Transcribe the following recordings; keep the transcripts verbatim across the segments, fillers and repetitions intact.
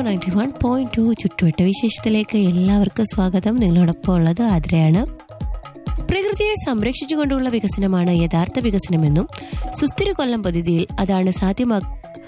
Ninety one point two ചുറ്റുവട്ട വിശേഷത്തിലേക്ക് എല്ലാവർക്കും സ്വാഗതം. നിങ്ങളോടൊപ്പം ഉള്ളത് ആതിരയാണ്. പ്രകൃതിയെ സംരക്ഷിച്ചുകൊണ്ടുള്ള വികസനമാണ് യഥാർത്ഥ വികസനമെന്നും സുസ്ഥിര കൊല്ലം പദ്ധതിയിൽ അതാണ് സാധ്യമാ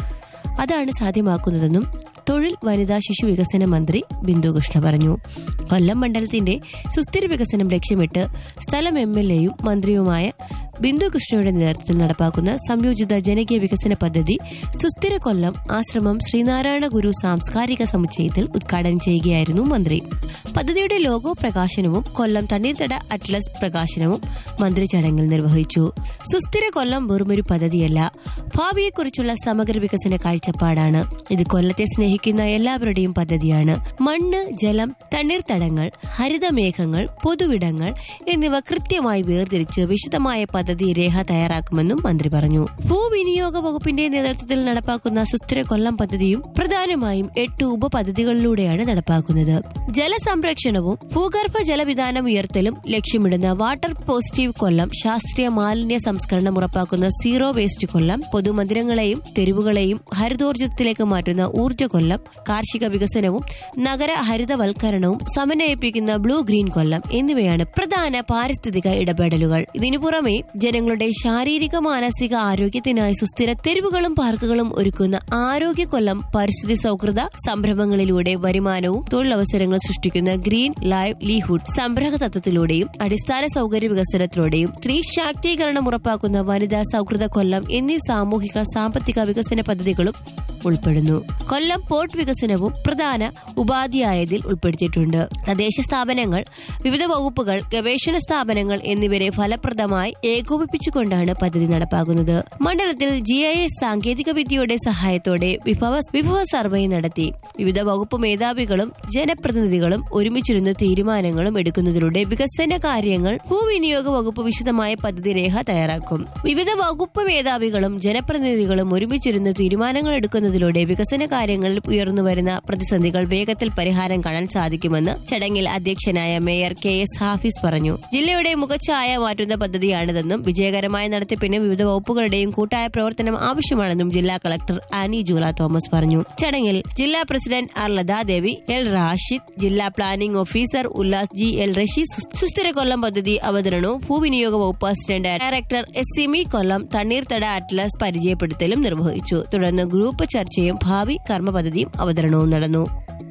അതാണ് സാധ്യമാക്കുന്നതെന്നും തൊഴിൽ വനിതാ ശിശു വികസന മന്ത്രി ബിന്ദു കൃഷ്ണ പറഞ്ഞു. കൊല്ലം മണ്ഡലത്തിന്റെ സുസ്ഥിര വികസനം ലക്ഷ്യമിട്ട് സ്ഥലം എം എൽ എയും മന്ത്രിയുമായ ബിന്ദു കൃഷ്ണയുടെ നേതൃത്വത്തിൽ നടപ്പാക്കുന്ന സംയോജിത ജനകീയ വികസന പദ്ധതി സുസ്ഥിര കൊല്ലം ആശ്രമം ശ്രീനാരായണ ഗുരു സാംസ്കാരിക സമുച്ചയത്തിൽ ഉദ്ഘാടനം ചെയ്യുകയായിരുന്നു മന്ത്രി. പദ്ധതിയുടെ ലോഗോ പ്രകാശനവും കൊല്ലം തണ്ണീർത്തട അറ്റ്ലസ് പ്രകാശനവും മന്ത്രി ചടങ്ങിൽ നിർവഹിച്ചു. സുസ്ഥിര കൊല്ലം വെറുമൊരു പദ്ധതിയല്ല, ഭാവിയെക്കുറിച്ചുള്ള സമഗ്ര വികസന കാഴ്ചപ്പാടാണ്. ഇത് കൊല്ലത്തെ സ്നേഹിക്കുന്ന എല്ലാവരുടെയും പദ്ധതിയാണ്. മണ്ണ്, ജലം, തണ്ണീർത്തടങ്ങൾ, ഹരിതമേഘങ്ങൾ, പൊതുവിടങ്ങൾ എന്നിവ കൃത്യമായി വേർതിരിച്ച് വിശദമായ പദ്ധതി രേഖ തയ്യാറാക്കുമെന്നും മന്ത്രി പറഞ്ഞു. ഭൂവിനിയോഗ വകുപ്പിന്റെ നേതൃത്വത്തിൽ നടപ്പാക്കുന്ന സുസ്ഥിര കൊല്ലം പദ്ധതിയും പ്രധാനമായും എട്ട് ഉപപദ്ധതികളിലൂടെയാണ് നടപ്പാക്കുന്നത്. ജലസംരക്ഷണവും ഭൂഗർഭ ജലവിധാനം ഉയർത്തലും ലക്ഷ്യമിടുന്ന വാട്ടർ പോസിറ്റീവ് കൊല്ലം, ശാസ്ത്രീയ മാലിന്യ സംസ്കരണം ഉറപ്പാക്കുന്ന സീറോ വേസ്റ്റ് കൊല്ലം, പൊതുമന്ദിരങ്ങളെയും തെരുവുകളെയും ഹരിതോർജ്ജത്തിലേക്ക് മാറ്റുന്ന ഊർജ്ജ കൊല്ലം, കാർഷിക വികസനവും നഗര ഹരിതവൽക്കരണവും സമന്വയിപ്പിക്കുന്ന ബ്ലൂ ഗ്രീൻ കൊല്ലം എന്നിവയാണ് പ്രധാന പാരിസ്ഥിതിക ഇടപെടലുകൾ. ഇതിനു പുറമെ ജനങ്ങളുടെ ശാരീരിക മാനസിക ആരോഗ്യത്തിനായി സുസ്ഥിര തെരുവുകളും പാർക്കുകളും ഒരുക്കുന്ന ആരോഗ്യ കൊല്ലം, പരിസ്ഥിതി സൗഹൃദ സംരംഭങ്ങളിലൂടെ വരുമാനവും തൊഴിലവസരങ്ങൾ സൃഷ്ടിക്കുന്ന ഗ്രീൻ ലൈവ്ലിഹുഡ് സംരംഭ തത്വത്തിലൂടെയും അടിസ്ഥാന സൗകര്യ വികസനത്തിലൂടെയും സ്ത്രീ ശാക്തീകരണം ഉറപ്പാക്കുന്ന വനിതാ സൗഹൃദ കൊല്ലം എന്നീ സാമൂഹിക സാമ്പത്തിക വികസന പദ്ധതികളും ഉൾപ്പെടുന്നു. കൊല്ലം പോർട്ട് വികസനവും പ്രധാന ഉപാധിയായതിൽ ഉൾപ്പെടുത്തിയിട്ടുണ്ട്. തദ്ദേശ സ്ഥാപനങ്ങൾ, വിവിധ വകുപ്പുകൾ, ഗവേഷണ സ്ഥാപനങ്ങൾ എന്നിവരെ ഫലപ്രദമായി ഏകോപിപ്പിച്ചുകൊണ്ടാണ് പദ്ധതി നടപ്പാക്കുന്നത്. മണ്ഡലത്തിൽ ജി ഐ എസ് സാങ്കേതിക വിദ്യയുടെ സഹായത്തോടെ വിഭവ വിഭവ സർവേ നടത്തി വിവിധ വകുപ്പ് മേധാവികളും ജനപ്രതിനിധികളും ഒരുമിച്ചിരുന്ന് തീരുമാനങ്ങളും എടുക്കുന്നതിലൂടെ വികസന കാര്യങ്ങൾ ഭൂവിനിയോഗ വകുപ്പ് വിശദമായ പദ്ധതി രേഖ തയ്യാറാക്കും. വിവിധ വകുപ്പ് മേധാവികളും ജനപ്രതിനിധികളും ഒരുമിച്ചിരുന്ന് തീരുമാനങ്ങൾ എടുക്കുന്നതിലൂടെ വികസന കാര്യങ്ങളിൽ ഉയർന്നുവരുന്ന പ്രതിസന്ധികൾ വേഗത്തിൽ പരിഹാരം കാണാൻ സാധിക്കുമെന്ന് ചടങ്ങിൽ അധ്യക്ഷനായ മേയർ കെ എസ് ഹാഫിസ് പറഞ്ഞു. ജില്ലയുടെ മുഖച്ഛായ മാറ്റുന്ന പദ്ധതിയാണിതെന്നും വിജയകരമായ നടത്തിപ്പിന് വിവിധ വകുപ്പുകളുടെയും കൂട്ടായ പ്രവർത്തനം ആവശ്യമാണെന്നും ജില്ലാ കളക്ടർ ആനി ജൂല തോമസ് പറഞ്ഞു. ചടങ്ങിൽ ജില്ലാ president R Lathadevi, L Rashid, ജില്ലാ planning officer Ullas G L Rasheed സുസ്ഥിര കൊല്ലം പദ്ധതി അവതരണവും ഭൂവിനിയോഗ വകുപ്പ് അസിസ്റ്റന്റ് ഡയറക്ടർ എസ് സിമി കൊല്ലം തണ്ണീർത്തട അറ്റ്ലസ് പരിചയപ്പെടുത്തലും നിർവഹിച്ചു. തുടർന്ന് ഗ്രൂപ്പ് ചർച്ചയും ഭാവി കർമ്മ പദ്ധതിയും അവതരണവും നടന്നു.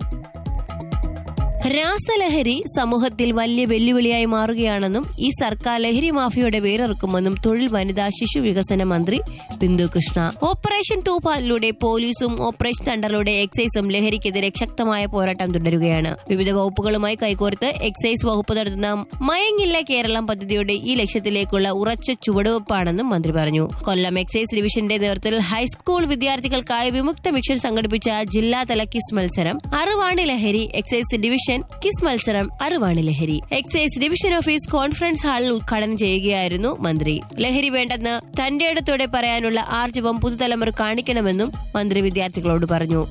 രാസലഹരി സമൂഹത്തിൽ വലിയ വെല്ലുവിളിയായി മാറുകയാണെന്നും ഈ സർക്കാർ ലഹരി മാഫിയയുടെ വേരിറക്കുമെന്നും തൊഴിൽ വനിതാ ശിശു വികസന മന്ത്രി ബിന്ദു കൃഷ്ണ. ഓപ്പറേഷൻ തൂഫാനിലൂടെ പോലീസും ഓപ്പറേഷൻ തണ്ടറിലൂടെ എക്സൈസും ലഹരിക്കെതിരെ ശക്തമായ പോരാട്ടം തുടരുകയാണ്. വിവിധ വകുപ്പുകളുമായി കൈകോർത്ത് എക്സൈസ് വകുപ്പ് നടത്തുന്ന മയങ്ങില്ല കേരളം പദ്ധതിയുടെ ഈ ലക്ഷ്യത്തിലേക്കുള്ള ഉറച്ച ചുവടുവെപ്പാണെന്നും മന്ത്രി പറഞ്ഞു. കൊല്ലം എക്സൈസ് ഡിവിഷന്റെ നേതൃത്വത്തിൽ ഹൈസ്കൂൾ വിദ്യാർത്ഥികൾക്കായി വിമുക്ത മിഷൻ സംഘടിപ്പിച്ച ജില്ലാതല കിസ് മത്സരം അറിവാണ് ലഹരി. എക്സൈസ് ഡിവിഷൻ കിസ് മത്സരം അറിവാണ് ലഹരി എക്സൈസ് ഡിവിഷൻ ഓഫീസ് കോൺഫറൻസ് ഹാളിൽ ഉദ്ഘാടനം ചെയ്യുകയായിരുന്നു മന്ത്രി. ലഹരി വേണ്ടെന്ന് തന്റെ ഇടത്തോടെ പറയാനുള്ള ആർജവം പുതുതലമുറ കാണിക്കണമെന്നും മന്ത്രി വിദ്യാർത്ഥികളോട് പറഞ്ഞു.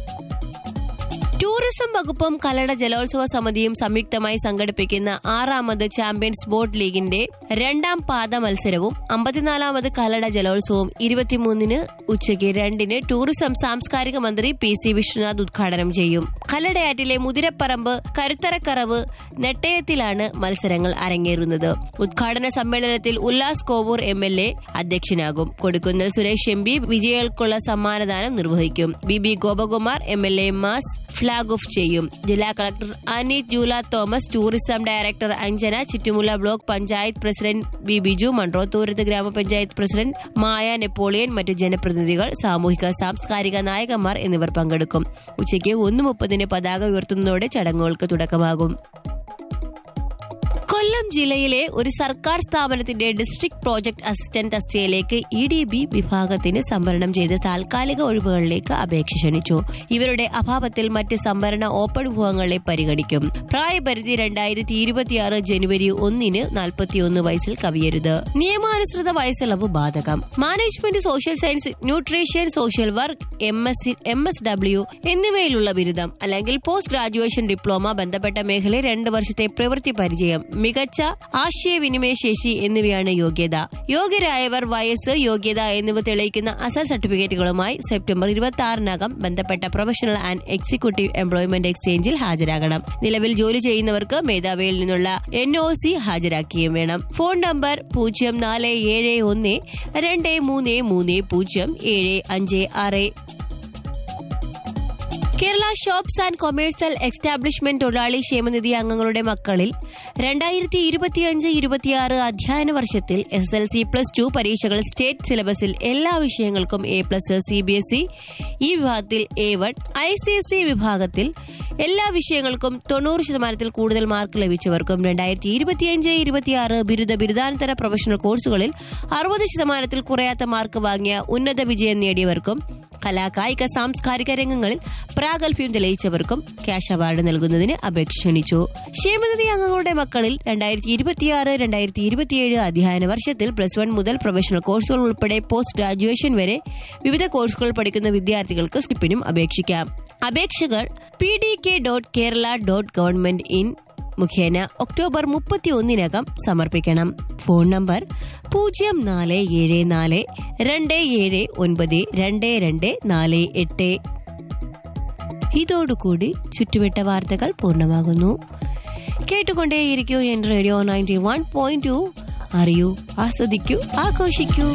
ടൂറിസം വകുപ്പും കല്ലട ജലോത്സവ സമിതിയും സംയുക്തമായി സംഘടിപ്പിക്കുന്ന ആറാമത് ചാമ്പ്യൻസ് ബോട്ട് ലീഗിന്റെ രണ്ടാം പാദ മത്സരവും അമ്പത്തിനാലാമത് കല്ലട ജലോത്സവവും ഇരുപത്തിമൂന്നിന് ഉച്ചയ്ക്ക് രണ്ടിന് ടൂറിസം സാംസ്കാരിക മന്ത്രി പി സി വിശ്വനാഥ് ഉദ്ഘാടനം ചെയ്യും. കല്ലടയാറ്റിലെ മുതിരപ്പറമ്പ്, കരുത്തറക്കറവ്, നെട്ടയത്തിലാണ് മത്സരങ്ങൾ അരങ്ങേറുന്നത്. ഉദ്ഘാടന സമ്മേളനത്തിൽ Ullas Kovoor M L A അധ്യക്ഷനാകും. Kodikunnil Suresh M P വിജയികൾക്കുള്ള സമ്മാനദാനം നിർവഹിക്കും. B B Gopakumar M L A mass flag off ചെയ്യും. ജില്ലാ collector Annie Jula Thomas, tourism director Anjana, ചിറ്റുമുല്ല block panchayat president B Biju, മൺട്രോത്തൂരത്ത് ഗ്രാമപഞ്ചായത്ത് പ്രസിഡന്റ് മായ നെപ്പോളിയൻ, മറ്റ് ജനപ്രതിനിധികൾ, സാമൂഹിക സാംസ്കാരിക നായകന്മാർ എന്നിവർ പങ്കെടുക്കും. ഉച്ചയ്ക്ക് ഒന്ന് മുപ്പതിന് പതാക ഉയർത്തുന്നതോടെ ചടങ്ങുകൾക്ക് തുടക്കമാകും. കൊല്ലം ജില്ലയിലെ ഒരു സർക്കാർ സ്ഥാപനത്തിന്റെ ഡിസ്ട്രിക്ട് പ്രോജക്ട് അസിസ്റ്റന്റ് തസ്തികയിലേക്ക് ഇ ഡി ബി വിഭാഗത്തിന് സംവരണം ചെയ്ത താൽക്കാലിക ഒഴിവുകളിലേക്ക് അപേക്ഷ ക്ഷണിച്ചു. ഇവരുടെ അഭാവത്തിൽ മറ്റ് സംവരണ ഓപ്പൺ വിഭാഗങ്ങളെ പരിഗണിക്കും. പ്രായപരിധി രണ്ടായിരത്തി ഇരുപത്തിയാറ് ജനുവരി ഒന്നിന് നാൽപ്പത്തിയൊന്ന് വയസ്സിൽ കവിയരുത്. നിയമാനുസൃത വയസ്സിളവ് ബാധകം. Management, social science, nutrition, social work, M S M S W എന്നിവയിലുള്ള ബിരുദം അല്ലെങ്കിൽ പോസ്റ്റ് ഗ്രാജുവേഷൻ ഡിപ്ലോമ, ബന്ധപ്പെട്ട മേഖലയിൽ രണ്ട് വർഷത്തെ പ്രവൃത്തി പരിചയം, മികച്ച മികച്ച ആശയവിനിമയ ശേഷി എന്നിവയാണ് യോഗ്യത. യോഗ്യരായവർ വയസ്സ്, യോഗ്യത എന്നിവ തെളിയിക്കുന്ന അസൽ സർട്ടിഫിക്കറ്റുകളുമായി സെപ്റ്റംബർ ഇരുപത്തി ആറിനകം ബന്ധപ്പെട്ട പ്രൊഫഷണൽ ആൻഡ് എക്സിക്യൂട്ടീവ് എംപ്ലോയ്മെന്റ് എക്സ്ചേഞ്ചിൽ ഹാജരാകണം. നിലവിൽ ജോലി ചെയ്യുന്നവർക്ക് മേധാവിയിൽ നിന്നുള്ള എൻ ഒ സി ഹാജരാക്കുകയും വേണം. ഫോൺ നമ്പർ പൂജ്യം നാല് ഏഴ് ഒന്ന് രണ്ട് മൂന്ന് മൂന്ന് പൂജ്യം ഏഴ് അഞ്ച് ആറ്. Kerala shops and commercial establishment തൊഴിലാളി ക്ഷേമനിധി അംഗങ്ങളുടെ മക്കളിൽ രണ്ടായിരത്തി ഇരുപത്തിയഞ്ച് ഇരുപത്തിയാറ് അധ്യയന വർഷത്തിൽ S L C plus two പരീക്ഷകൾ സ്റ്റേറ്റ് സിലബസിൽ എല്ലാ വിഷയങ്ങൾക്കും A plus, C B S E വിഭാഗത്തിൽ A one, I C S E വിഭാഗത്തിൽ എല്ലാ വിഷയങ്ങൾക്കും തൊണ്ണൂറ് ശതമാനത്തിൽ കൂടുതൽ മാർക്ക് ലഭിച്ചവർക്കും രണ്ടായിരത്തി ഇരുപത്തിയഞ്ച് ഇരുപത്തിയാറ് ബിരുദ ബിരുദാനന്തര പ്രൊഫഷണൽ കോഴ്സുകളിൽ അറുപത് ശതമാനത്തിൽ കുറയാത്ത മാർക്ക് വാങ്ങിയ ഉന്നത വിജയം നേടിയവർക്കും കലാ കായിക സാംസ്കാരിക രംഗങ്ങളിൽ പ്രാഗൽഭ്യം തെളിയിച്ചവർക്കും ക്യാഷ് അവാർഡ് നൽകുന്നതിന് അപേക്ഷ ക്ഷണിച്ചു. ക്ഷേമനിധി അംഗങ്ങളുടെ മക്കളിൽ രണ്ടായിരത്തി ഇരുപത്തിയാറ് രണ്ടായിരത്തി ഇരുപത്തിയേഴ് അധ്യയന വർഷത്തിൽ പ്ലസ് വൺ മുതൽ പ്രൊഫഷണൽ കോഴ്സുകൾ ഉൾപ്പെടെ പോസ്റ്റ് ഗ്രാജുവേഷൻ വരെ വിവിധ കോഴ്സുകൾ പഠിക്കുന്ന വിദ്യാർത്ഥികൾക്ക് സ്റ്റിപ്പിനും അപേക്ഷിക്കാം. അപേക്ഷകൾ P D K dot Kerala dot government in മുഖേന ഒക്ടോബർ മുപ്പത്തി ഒന്നിനകം സമർപ്പിക്കണം. ഫോൺ നമ്പർ പൂജ്യം നാല് ഏഴ് നാല് രണ്ട് ഏഴ് ഒൻപത് രണ്ട് രണ്ട് നാല് എട്ട്. ഇതോടുകൂടി ചുറ്റുവട്ട വാർത്തകൾ പൂർണ്ണമാകുന്നു. കേട്ടുകൊണ്ടേയിരിക്കൂ N radio ninety one point two. അറിയൂ, ആസ്വദിക്കൂ, ആഘോഷിക്കൂ.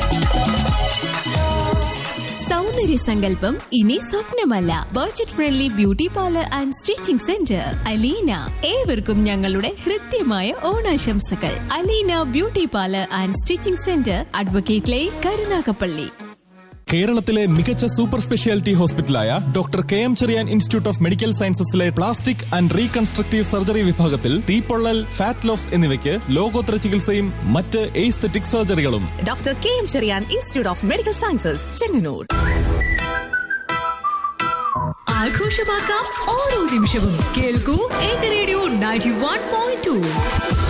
സൗന്ദര്യ സങ്കല്പം ഇനി സ്വപ്നമല്ല. Budget friendly beauty parlour and stitching centre Aleena. ഏവർക്കും ഞങ്ങളുടെ ഹൃദ്യമായ ഓണാശംസകൾ. Aleena beauty parlour and stitching centre, advocate line, Karunagappally. കേരളത്തിലെ മികച്ച super speciality ഹോസ്പിറ്റലായ doctor K M Cherian institute of medical സയൻസസിലെ plastic and reconstructive surgery വിഭാഗത്തിൽ തീപ്പൊള്ളൽ, ഫാറ്റ് ലോസ് എന്നിവയ്ക്ക് ലോകോത്തര ചികിത്സയും മറ്റ് aesthetic സർജറികളും. Doctor K M Cherian institute of medical sciences, Chengannur. ആഘോഷമാക്കാം ഓരോ നിമിഷവും. കേൾക്കൂ എന്റെ radio ninety one point two.